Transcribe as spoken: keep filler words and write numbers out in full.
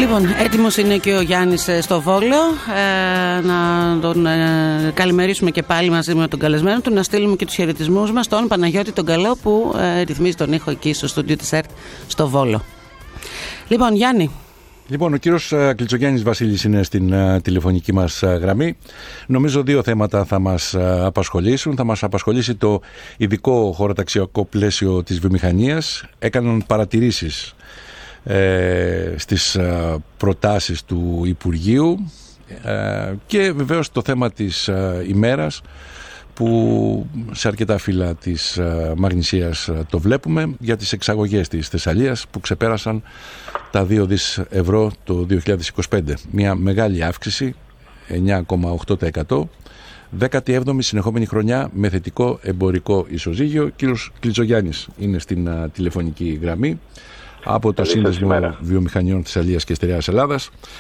Λοιπόν, έτοιμος είναι και ο Γιάννης στο Βόλο. Ε, να τον ε, καλημερίσουμε και πάλι μαζί με τον καλεσμένο του, να στείλουμε και τους χαιρετισμούς μας στον Παναγιώτη τον Καλό που ε, ρυθμίζει τον ήχο εκεί στο στούντιο της ΕΡΤ στο Βόλο. Λοιπόν, Γιάννη. Λοιπόν, ο κύριος Κλιτσογιάννης Βασίλης είναι στην uh, τηλεφωνική μας uh, γραμμή. Νομίζω δύο θέματα θα μας uh, απασχολήσουν. Θα μας απασχολήσει το ειδικό χωροταξιακό πλαίσιο της βιομηχανίας. Έκαναν παρατηρήσεις ε, στις uh, προτάσεις του Υπουργείου ε, και βεβαίως το θέμα της uh, ημέρας που σε αρκετά φύλλα της uh, Μαγνησίας uh, το βλέπουμε για τις εξαγωγές της Θεσσαλίας που ξεπέρασαν τα δύο δισεκατομμύρια ευρώ το δύο χιλιάδες είκοσι πέντε. Μια μεγάλη αύξηση, εννιά κόμμα οκτώ τοις εκατό, δέκατη έβδομη συνεχόμενη χρονιά με θετικό εμπορικό ισοζύγιο. Κύριος Κλιτσογιάννης είναι στην uh, τηλεφωνική γραμμή από το Σύνδεσμο Βιομηχανιών Θεσσαλίας και Στερεάς Ελλάδας.